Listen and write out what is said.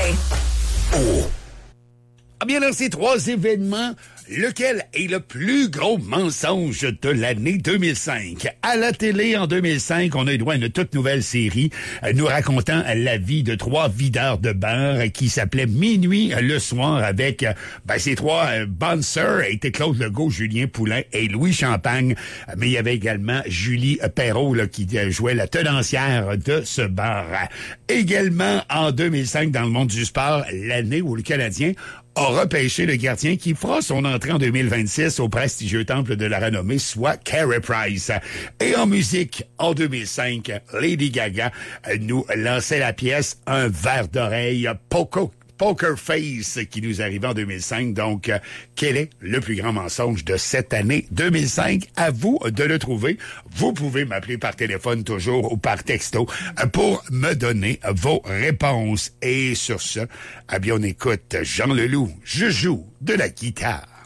Ah bien, dans ces 3 événements, lequel est le plus gros mensonge de l'année 2005? À la télé, en 2005, on a eu droit à une toute nouvelle série nous racontant la vie de 3 videurs de bar qui s'appelait Minuit le soir avec ces 3 bouncers, était Claude Legault, Julien Poulin et Louis Champagne. Mais il y avait également Julie Perrault là, qui jouait la tenancière de ce bar. Également, en 2005, dans le monde du sport, l'année où le Canadien a repêché le gardien qui fera son entrée en 2026 au prestigieux temple de la renommée, soit Carey Price. Et en musique, en 2005, Lady Gaga nous lançait la pièce Un verre d'oreille, Poker Face, qui nous arrivait en 2005. Donc, quel est le plus grand mensonge de cette année 2005? À vous de le trouver. Vous pouvez m'appeler par téléphone toujours ou par texto pour me donner vos réponses. Et sur ce, on écoute Jean Leloup. Je joue de la guitare.